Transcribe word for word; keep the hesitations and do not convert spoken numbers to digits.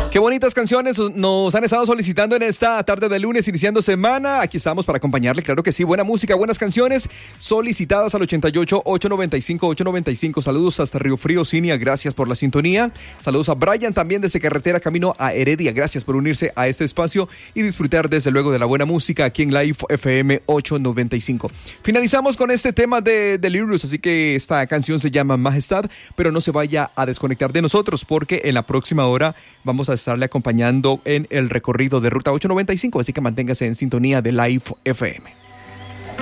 Qué bonitas canciones nos han estado solicitando en esta tarde de lunes, iniciando semana. Aquí estamos para acompañarle, claro que sí. Buena música, buenas canciones solicitadas al ochenta y ocho, ochocientos noventa y cinco, ochocientos noventa y cinco. Saludos hasta Río Frío, Cinia, gracias por la sintonía. Saludos a Brian también desde Carretera Camino a Heredia. Gracias por unirse a este espacio y disfrutar desde luego de la buena música aquí en Live F M ochocientos noventa y cinco. Finalizamos con este tema de Delirious, así que esta canción se llama Majestad, pero no se vaya a desconectar de nosotros porque en la próxima hora vamos a estarle acompañando en el recorrido de Ruta ochocientos noventa y cinco, así que manténgase en sintonía de Live F M.